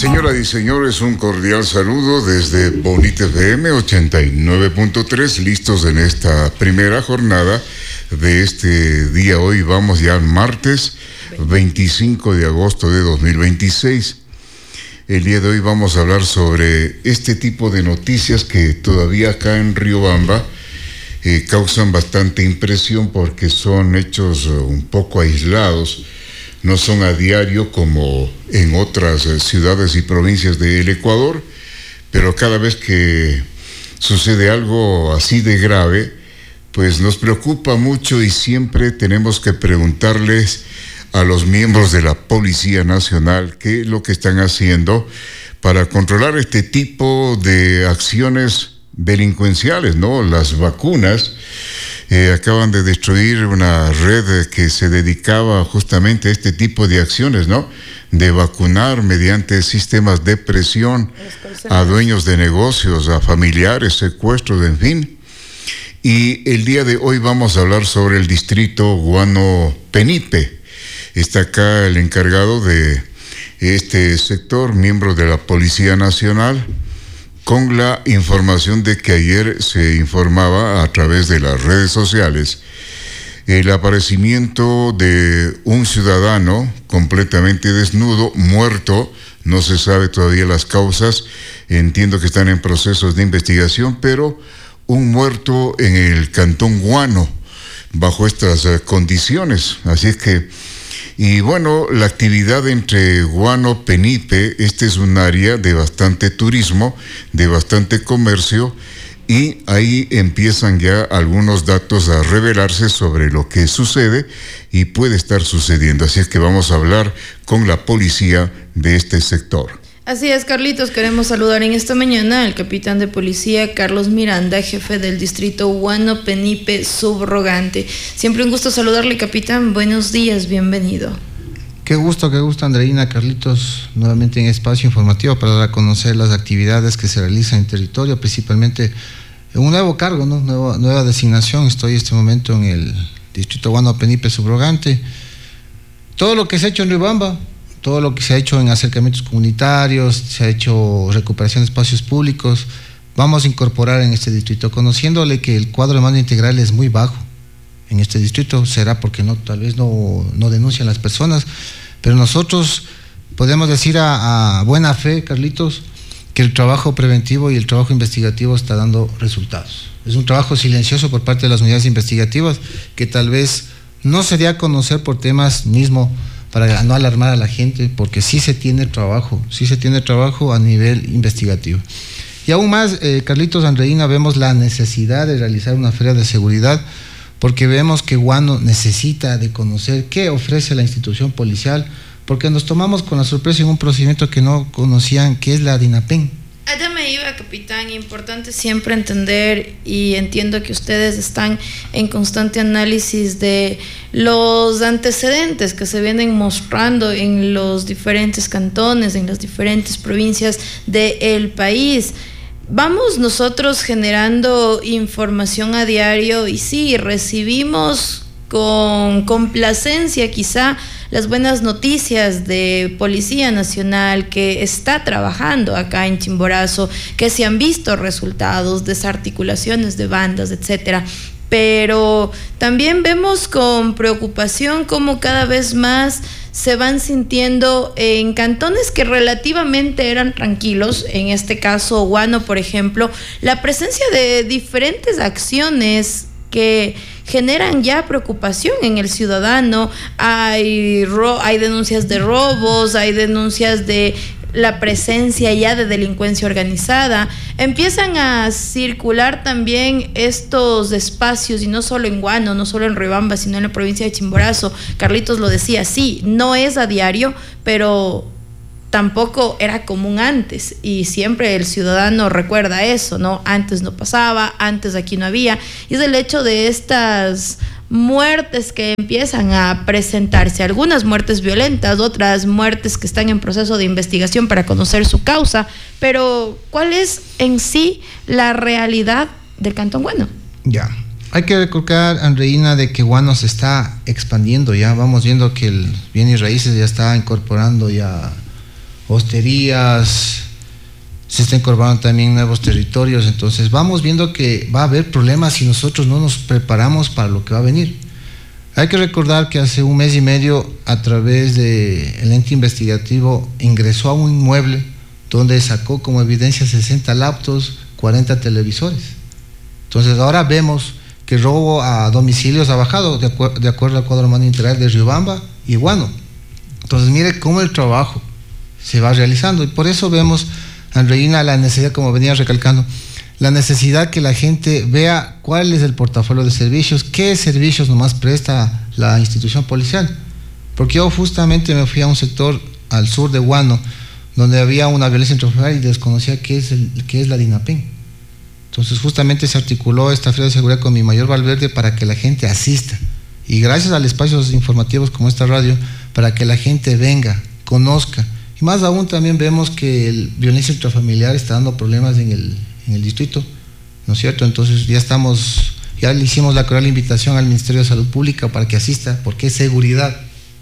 Señoras y señores, un cordial saludo desde Bonita FM 89.3, listos en esta primera jornada de este día. Hoy vamos ya martes 25 de agosto de 2026. El día de hoy vamos a hablar sobre este tipo de noticias que todavía acá en Riobamba causan bastante impresión porque son hechos un poco aislados. No son a diario como en otras ciudades y provincias del Ecuador, pero cada vez que sucede algo así de grave, pues nos preocupa mucho y siempre tenemos que preguntarles a los miembros de la Policía Nacional qué es lo que están haciendo para controlar este tipo de acciones delincuenciales, ¿no? Las vacunas. Acaban de destruir una red que se dedicaba justamente a este tipo de acciones, ¿no? De vacunar mediante sistemas de presión a dueños de negocios, a familiares, secuestros, en fin. Y el día de hoy vamos a hablar sobre el distrito Guano-Penipe. Está acá el encargado de este sector, miembro de la Policía Nacional, con la información de que ayer se informaba a través de las redes sociales el aparecimiento de un ciudadano completamente desnudo, muerto. No se sabe todavía las causas, entiendo que están en procesos de investigación, pero un muerto en el cantón Guano bajo estas condiciones. Así es que, y bueno, la actividad entre Guano, Penipe, este es un área de bastante turismo, de bastante comercio, y ahí empiezan ya algunos datos a revelarse sobre lo que sucede y puede estar sucediendo. Así es que vamos a hablar con la policía de este sector. Así es, Carlitos, queremos saludar en esta mañana al capitán de policía Carlos Miranda, jefe del distrito Guano-Penipe subrogante. Siempre un gusto saludarle, capitán. Buenos días, bienvenido. Qué gusto, Andreina, Carlitos, nuevamente en espacio informativo para dar a conocer las actividades que se realizan en territorio, principalmente en un nuevo cargo, ¿no? Nueva designación. Estoy en este momento en el distrito Guano-Penipe subrogante. Todo lo que se ha hecho en Riobamba, todo lo que se ha hecho en acercamientos comunitarios, se ha hecho recuperación de espacios públicos, vamos a incorporar en este distrito, conociéndole que el cuadro de mando integral es muy bajo en este distrito. Será porque tal vez no denuncian las personas, pero nosotros podemos decir a buena fe, Carlitos, que el trabajo preventivo y el trabajo investigativo está dando resultados. Es un trabajo silencioso por parte de las unidades investigativas que tal vez no se dé a conocer por temas mismo, para no alarmar a la gente, porque sí se tiene trabajo a nivel investigativo. Y aún más, Carlitos, Andreina, vemos la necesidad de realizar una feria de seguridad, porque vemos que Guano necesita de conocer qué ofrece la institución policial, porque nos tomamos con la sorpresa en un procedimiento que no conocían, que es la DINAPEN. Allá me iba, capitán. Importante siempre entender, y entiendo que ustedes están en constante análisis de los antecedentes que se vienen mostrando en los diferentes cantones, en las diferentes provincias del país. Vamos nosotros generando información a diario y sí, recibimos con complacencia quizá las buenas noticias de Policía Nacional que está trabajando acá en Chimborazo, que se han visto resultados, desarticulaciones de bandas, etcétera. Pero también vemos con preocupación cómo cada vez más se van sintiendo en cantones que relativamente eran tranquilos, en este caso Guano, por ejemplo, la presencia de diferentes acciones que generan ya preocupación en el ciudadano. Hay denuncias de robos, hay denuncias de la presencia ya de delincuencia organizada. Empiezan a circular también estos espacios, y no solo en Guano, no solo en Riobamba, sino en la provincia de Chimborazo. Carlitos lo decía, sí, no es a diario, pero tampoco era común antes, y siempre el ciudadano recuerda eso, ¿no? Antes no pasaba, antes aquí no había, y es el hecho de estas muertes que empiezan a presentarse, algunas muertes violentas, otras muertes que están en proceso de investigación para conocer su causa. Pero ¿cuál es en sí la realidad del Cantón Guano? Ya, hay que recordar, Andreina, de que Guano se está expandiendo. Ya vamos viendo que el bienes raíces ya está incorporando ya hosterías, se está incorporando también nuevos territorios. Entonces vamos viendo que va a haber problemas si nosotros no nos preparamos para lo que va a venir. Hay que recordar que hace un mes y medio, a través del ente investigativo, ingresó a un inmueble donde sacó como evidencia 60 laptops, 40 televisores. Entonces ahora vemos que el robo a domicilios ha bajado de acuerdo al cuadro mando integral de Riobamba y Guano. Entonces mire cómo el trabajo se va realizando, y por eso vemos, Andreina, la necesidad, como venía recalcando, la necesidad que la gente vea cuál es el portafolio de servicios, qué servicios nomás presta la institución policial. Porque yo justamente me fui a un sector al sur de Guano, donde había una violencia intrafamiliar y desconocía qué es la DINAPEN. Entonces justamente se articuló esta feria de seguridad con mi mayor Valverde para que la gente asista. Y gracias a espacios informativos como esta radio, para que la gente venga, conozca. Y más aún también vemos que la violencia intrafamiliar está dando problemas en el distrito, ¿no es cierto? Entonces ya le hicimos la cordial invitación al Ministerio de Salud Pública para que asista, porque es seguridad.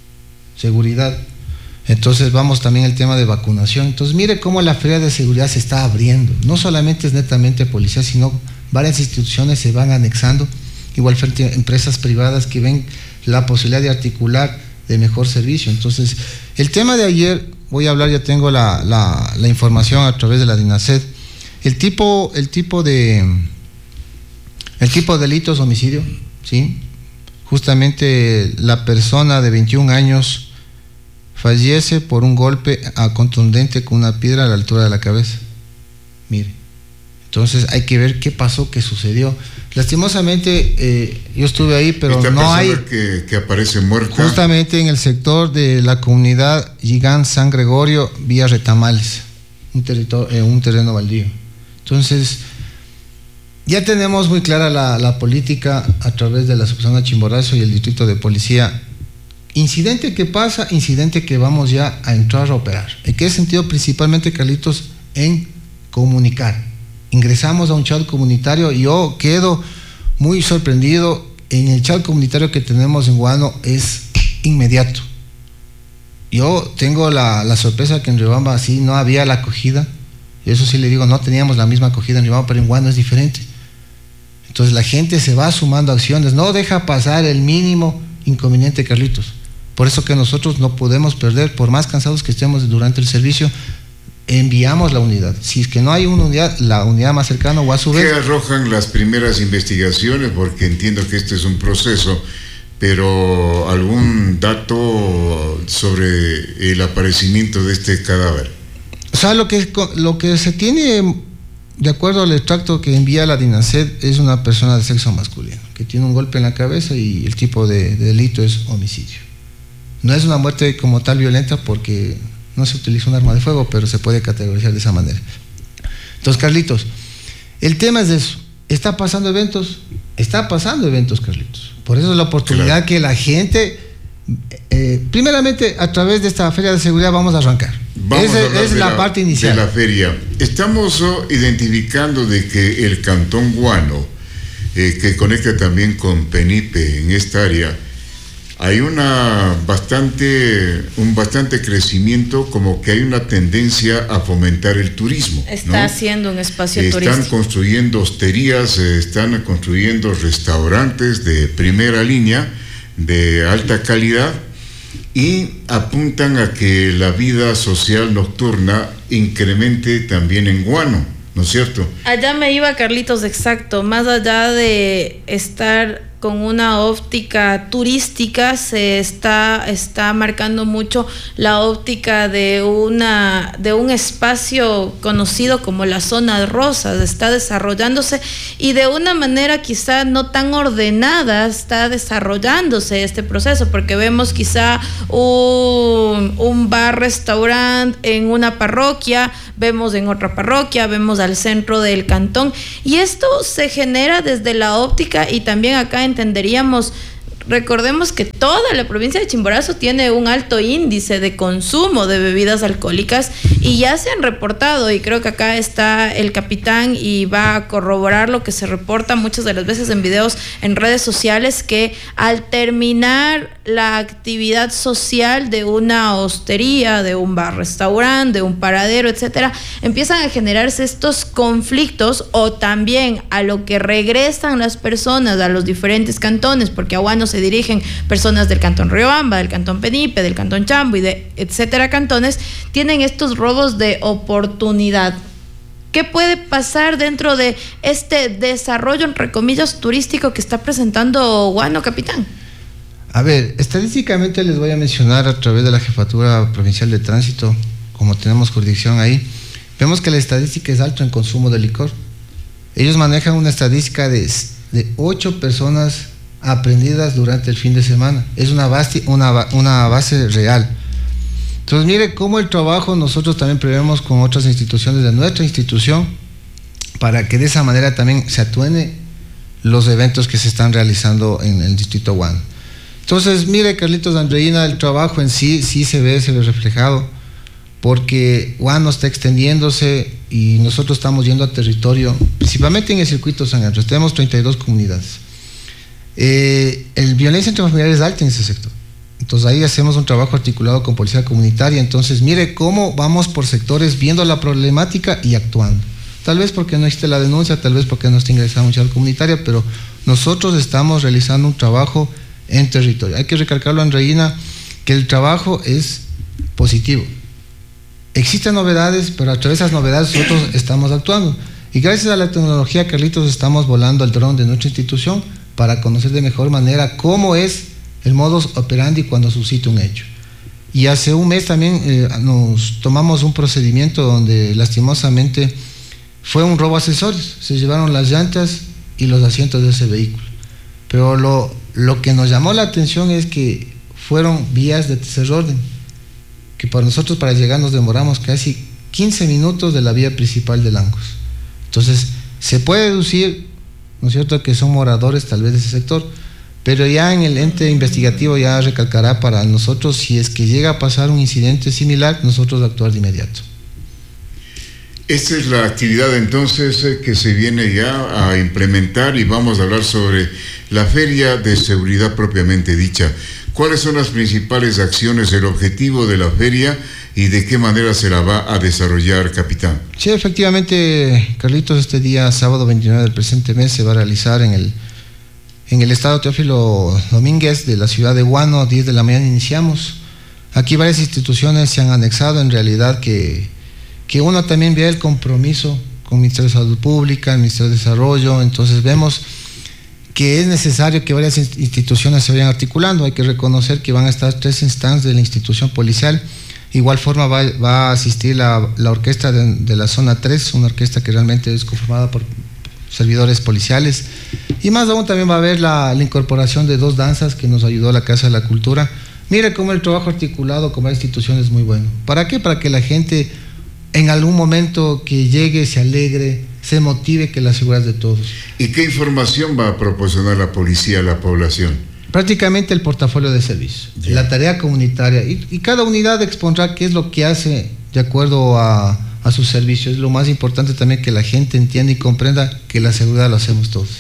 Entonces vamos también al tema de vacunación. Entonces mire cómo la feria de seguridad se está abriendo, no solamente es netamente policía, sino varias instituciones se van anexando, igual frente a empresas privadas que ven la posibilidad de articular de mejor servicio. Entonces el tema de ayer, voy a hablar, ya tengo la información a través de la DINASED. El tipo de delitos, homicidio, ¿sí? Justamente la persona de 21 años fallece por un golpe contundente con una piedra a la altura de la cabeza. Mire, entonces hay que ver qué pasó, qué sucedió. Lastimosamente, yo estuve ahí, pero no hay... que aparece muerta. Justamente en el sector de la comunidad Gigán San Gregorio, vía Retamales, un terreno baldío. Entonces, ya tenemos muy clara la política a través de la subzona Chimborazo y el distrito de policía. Incidente que pasa, incidente que vamos ya a entrar a operar. ¿En qué sentido? Principalmente, Carlitos, en comunicar. Ingresamos a un chat comunitario y yo quedo muy sorprendido. En el chat comunitario que tenemos en Guano es inmediato. Yo tengo la sorpresa que en Riobamba así no había la acogida. Eso sí le digo, no teníamos la misma acogida en Riobamba, pero en Guano es diferente. Entonces la gente se va sumando acciones, no deja pasar el mínimo inconveniente, Carlitos. Por eso que nosotros no podemos perder, por más cansados que estemos durante el servicio, enviamos la unidad. Si es que no hay una unidad, la unidad más cercana o a su vez. ¿Qué arrojan las primeras investigaciones? Porque entiendo que este es un proceso, pero ¿algún dato sobre el aparecimiento de este cadáver? O sea, lo que se tiene, de acuerdo al extracto que envía la DINASED, es una persona de sexo masculino, que tiene un golpe en la cabeza y el tipo de delito es homicidio. No es una muerte como tal violenta porque no se utiliza un arma de fuego, pero se puede categorizar de esa manera. Entonces, Carlitos, el tema es eso. ¿Está pasando eventos? Está pasando eventos, Carlitos. Por eso es la oportunidad, claro, que la gente, primeramente, a través de esta feria de seguridad vamos a arrancar. Esa es la parte inicial. De la feria. Estamos identificando de que el Cantón Guano, que conecta también con Penipe en esta área, hay un bastante crecimiento, como que hay una tendencia a fomentar el turismo. Está haciendo un espacio turístico. Están construyendo hosterías, están construyendo restaurantes de primera línea, de alta calidad, y apuntan a que la vida social nocturna incremente también en Guano, ¿no es cierto? Allá me iba, Carlitos, exacto. Más allá de estar con una óptica turística, se está marcando mucho la óptica de un espacio conocido como la zona rosa. Está desarrollándose y de una manera quizá no tan ordenada está desarrollándose este proceso, porque vemos quizá un bar-restaurante en una parroquia, vemos en otra parroquia, vemos al centro del cantón, y esto se genera desde la óptica. Y también acá entenderíamos, recordemos que toda la provincia de Chimborazo tiene un alto índice de consumo de bebidas alcohólicas y ya se han reportado, y creo que acá está el capitán y va a corroborar lo que se reporta muchas de las veces en videos en redes sociales, que al terminar la actividad social de una hostería, de un bar-restaurante, de un paradero, etcétera, empiezan a generarse estos conflictos, o también a lo que regresan las personas a los diferentes cantones, porque a Huánuco se dirigen personas del cantón Riobamba, del cantón Penipe, del cantón Chambo y de etcétera cantones, tienen estos robos de oportunidad. ¿Qué puede pasar dentro de este desarrollo, entre comillas, turístico que está presentando Huánuco, capitán? A ver, estadísticamente les voy a mencionar a través de la Jefatura Provincial de Tránsito, como tenemos jurisdicción ahí, vemos que la estadística es alta en consumo de licor. Ellos manejan una estadística de 8 personas aprendidas durante el fin de semana. Es una base real. Entonces, mire cómo el trabajo nosotros también prevemos con otras instituciones de nuestra institución para que de esa manera también se atúen los eventos que se están realizando en el distrito Huánuco. Entonces, mire, Carlitos, Andreina, el trabajo en sí se ve reflejado, porque Huánuco está extendiéndose y nosotros estamos yendo a territorio, principalmente en el circuito San Andrés. Tenemos 32 comunidades. El violencia intrafamiliar es alta en ese sector. Entonces ahí hacemos un trabajo articulado con policía comunitaria. Entonces mire cómo vamos por sectores viendo la problemática y actuando. Tal vez porque no existe la denuncia, tal vez porque no está ingresada mucha comunitaria, pero nosotros estamos realizando un trabajo en territorio. Hay que recalcarlo, Andreina, que el trabajo es positivo. Existen novedades, pero a través de esas novedades nosotros estamos actuando. Y gracias a la tecnología, Carlitos, estamos volando el dron de nuestra institución para conocer de mejor manera cómo es el modus operandi cuando suscita un hecho. Y hace un mes también nos tomamos un procedimiento donde lastimosamente fue un robo a accesorios. Se llevaron las llantas y los asientos de ese vehículo. Pero lo que nos llamó la atención es que fueron vías de tercer orden, que para nosotros para llegar nos demoramos casi 15 minutos de la vía principal de Lancos. Entonces se puede deducir, ¿no es cierto?, que son moradores tal vez de ese sector, pero ya en el ente investigativo ya recalcará para nosotros, si es que llega a pasar un incidente similar, nosotros actuar de inmediato. Esta es la actividad entonces que se viene ya a implementar, y vamos a hablar sobre la feria de seguridad propiamente dicha. ¿Cuáles son las principales acciones, el objetivo de la feria y de qué manera se la va a desarrollar, capitán? Sí, efectivamente, Carlitos, este día sábado 29 del presente mes se va a realizar en el estado Teófilo Domínguez de la ciudad de Huánuco. 10 de la mañana iniciamos. Aquí varias instituciones se han anexado, en realidad que uno también ve el compromiso con el Ministerio de Salud Pública, el Ministerio de Desarrollo. Entonces vemos que es necesario que varias instituciones se vayan articulando. Hay que reconocer que van a estar 3 instancias de la institución policial. Igual forma va a asistir la orquesta de la zona 3, una orquesta que realmente es conformada por servidores policiales, y más aún también va a haber la incorporación de 2 danzas que nos ayudó la Casa de la Cultura. Mire cómo el trabajo articulado con varias instituciones es muy bueno. ¿Para qué? Para que la gente en algún momento que llegue se alegre, se motive, que la seguridad es de todos. ¿Y qué información va a proporcionar la policía a la población? Prácticamente el portafolio de servicios, la tarea comunitaria, y cada unidad expondrá qué es lo que hace de acuerdo a sus servicios. Es lo más importante también, que la gente entienda y comprenda que la seguridad lo hacemos todos.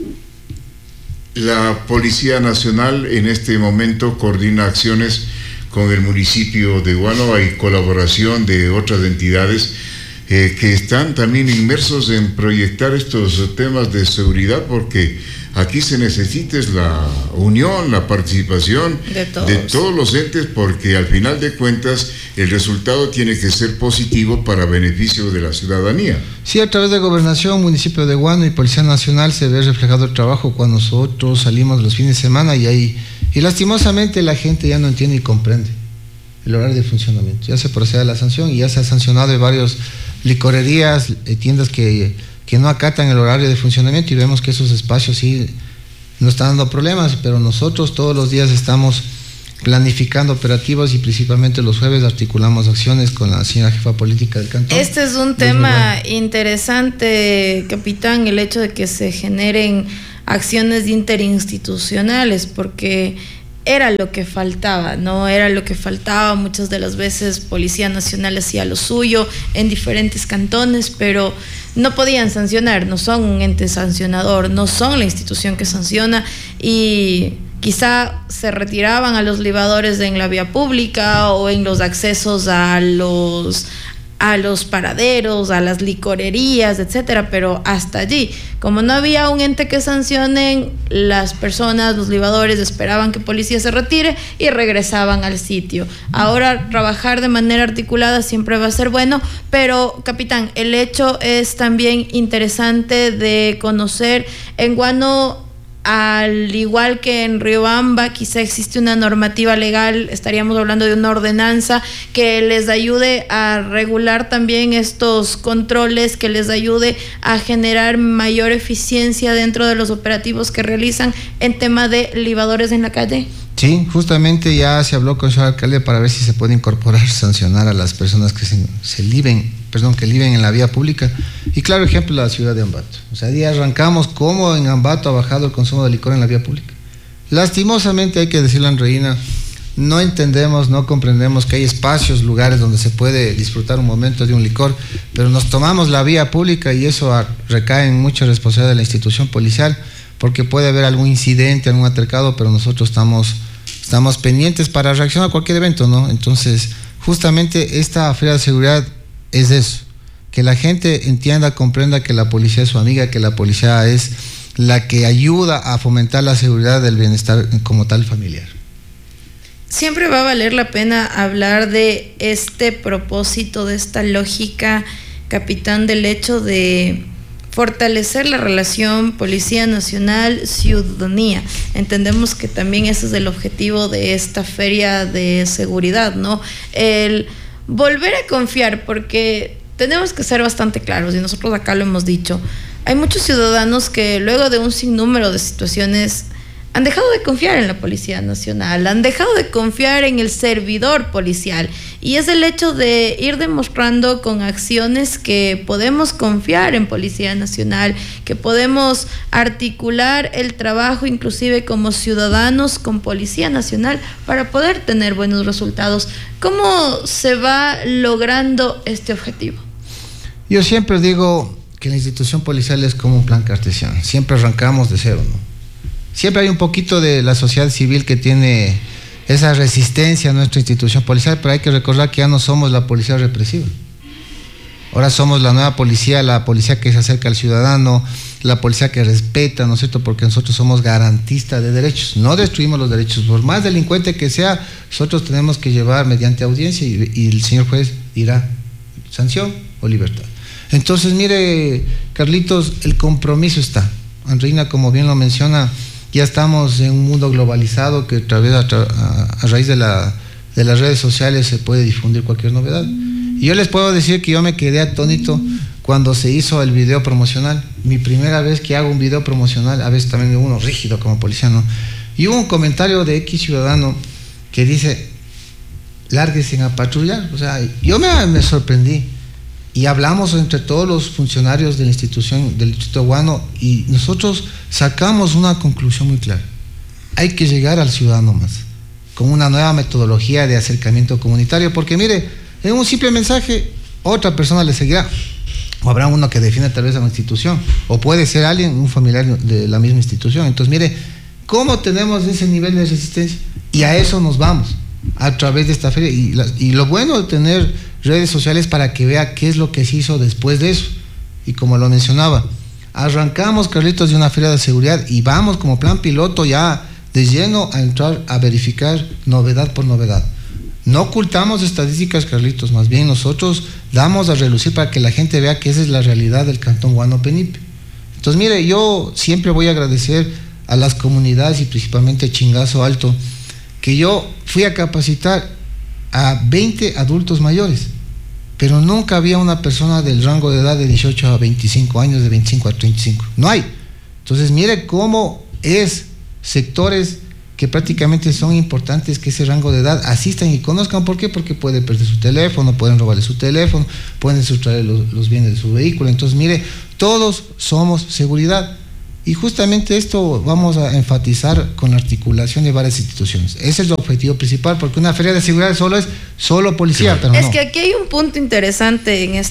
La Policía Nacional en este momento coordina acciones con el municipio de Huánuco. Hay colaboración de otras entidades que están también inmersos en proyectar estos temas de seguridad, porque aquí se necesita la unión, la participación de todos los entes, porque al final de cuentas el resultado tiene que ser positivo para beneficio de la ciudadanía. Sí, a través de Gobernación, Municipio de Huánuco y Policía Nacional se ve reflejado el trabajo cuando nosotros salimos los fines de semana y lastimosamente la gente ya no entiende y comprende el horario de funcionamiento. Ya se procede a la sanción y ya se ha sancionado de varios licorerías, tiendas que no acatan el horario de funcionamiento, y vemos que esos espacios sí nos están dando problemas, pero nosotros todos los días estamos planificando operativos y principalmente los jueves articulamos acciones con la señora jefa política del cantón. Este es un tema interesante, capitán, el hecho de que se generen acciones interinstitucionales, porque era lo que faltaba, ¿no? Era lo que faltaba. Muchas de las veces Policía Nacional hacía lo suyo en diferentes cantones, pero no podían sancionar, no son un ente sancionador, no son la institución que sanciona, y quizá se retiraban a los libadores en la vía pública o en los accesos a los paraderos, a las licorerías, etcétera, pero hasta allí. Como no había un ente que sancionen, las personas, los libadores, esperaban que policía se retire y regresaban al sitio. Ahora trabajar de manera articulada siempre va a ser bueno, pero capitán, el hecho es también interesante de conocer en Guano. Al igual que en Riobamba, quizá existe una normativa legal, estaríamos hablando de una ordenanza que les ayude a regular también estos controles, que les ayude a generar mayor eficiencia dentro de los operativos que realizan en tema de libadores en la calle. Sí, justamente ya se habló con el señor alcalde para ver si se puede incorporar, sancionar a las personas que que liben en la vía pública. Y claro ejemplo, la ciudad de Ambato. O sea, ya arrancamos cómo en Ambato ha bajado el consumo de licor en la vía pública. Lastimosamente, hay que decirle a Andreina, no entendemos, no comprendemos que hay espacios, lugares donde se puede disfrutar un momento de un licor, pero nos tomamos la vía pública y eso recae en mucha responsabilidad de la institución policial, porque puede haber algún incidente, algún altercado, pero nosotros estamos pendientes para reaccionar a cualquier evento, ¿no? Entonces, justamente esta feria de seguridad es eso, que la gente entienda, comprenda que la policía es su amiga, que la policía es la que ayuda a fomentar la seguridad del bienestar como tal familiar. Siempre va a valer la pena hablar de este propósito, de esta lógica, capitán, del hecho de fortalecer la relación Policía Nacional-Ciudadanía. Entendemos que también ese es el objetivo de esta feria de seguridad, ¿no? El volver a confiar, porque tenemos que ser bastante claros, y nosotros acá lo hemos dicho, hay muchos ciudadanos que luego de un sinnúmero de situaciones han dejado de confiar en la Policía Nacional, han dejado de confiar en el servidor policial, y es el hecho de ir demostrando con acciones que podemos confiar en Policía Nacional, que podemos articular el trabajo inclusive como ciudadanos con Policía Nacional para poder tener buenos resultados. ¿Cómo se va logrando este objetivo? Yo siempre digo que la institución policial es como un plan cartesiano, siempre arrancamos de cero, ¿no? Siempre hay un poquito de la sociedad civil que tiene esa resistencia a nuestra institución policial, pero hay que recordar que ya no somos la policía represiva. Ahora somos la nueva policía, la policía que se acerca al ciudadano, la policía que respeta, ¿no es cierto? Porque nosotros somos garantistas de derechos, no destruimos los derechos. Por más delincuente que sea, nosotros tenemos que llevar mediante audiencia y el señor juez dirá sanción o libertad. Entonces, mire, Carlitos, el compromiso está. Andreina, como bien lo menciona, ya estamos en un mundo globalizado que a raíz de las redes sociales se puede difundir cualquier novedad. Y yo les puedo decir que yo me quedé atónito cuando se hizo el video promocional. Mi primera vez que hago un video promocional, a veces también uno rígido como policía, ¿no? Y hubo un comentario de X ciudadano que dice, lárguense a patrullar. O sea, yo me sorprendí. Y hablamos entre todos los funcionarios de la institución del Distrito Guano y nosotros sacamos una conclusión muy clara. Hay que llegar al ciudadano más, con una nueva metodología de acercamiento comunitario, porque mire, en un simple mensaje, otra persona le seguirá, o habrá uno que defienda tal vez a la institución, o puede ser alguien, un familiar de la misma institución. Entonces mire, ¿cómo tenemos ese nivel de resistencia? Y a eso nos vamos, a través de esta feria, y lo bueno de tener redes sociales para que vea qué es lo que se hizo después de eso. Y como lo mencionaba, arrancamos, Carlitos, de una feria de seguridad y vamos como plan piloto ya de lleno a entrar a verificar novedad por novedad. No ocultamos estadísticas, Carlitos, más bien nosotros damos a relucir para que la gente vea que esa es la realidad del Cantón Guano Penipe. Entonces mire, yo siempre voy a agradecer a las comunidades y principalmente Chingazo Alto, que yo fui a capacitar a 20 adultos mayores, pero nunca había una persona del rango de edad de 18 a 25 años, de 25 a 35. No hay. Entonces, mire cómo es sectores que prácticamente son importantes que ese rango de edad asistan y conozcan. ¿Por qué? Porque puede perder su teléfono, pueden robarle su teléfono, pueden sustraer los bienes de su vehículo. Entonces, mire, todos somos seguridad. Y justamente esto vamos a enfatizar con la articulación de varias instituciones. Ese es el objetivo principal, porque una feria de seguridad solo policía, pero es no. que aquí hay un punto interesante en